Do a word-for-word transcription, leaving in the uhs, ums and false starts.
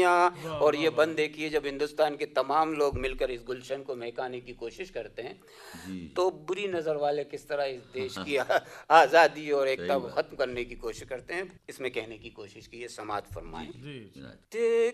दुनिया। और ये बंद देखिए, जब हिंदुस्तान के तमाम लोग मिलकर इस गुलशन को महकाने की कोशिश करते हैं तो बुरी नज़र वाले किस तरह इस देश की आज़ादी और एकता को खत्म करने की कोशिश करते हैं। इसमें कहने की कोशिश की है, समाज फरमाएं।